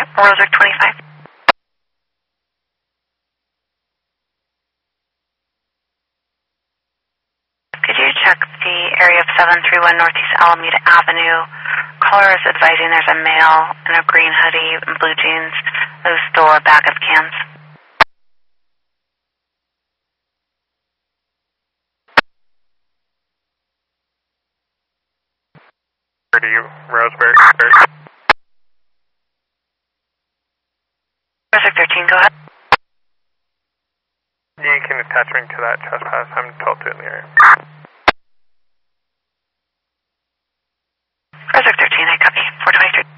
Rosic 25. Could you check the area of 731 Northeast Alameda Avenue? Caller is advising there's a male in a green hoodie and blue jeans who stole a bag of cans. Roseberry. Rosic 13, go ahead. You can attach me to that trespass. I'm 12-2 in the area. Rosic 13, I copy. 423.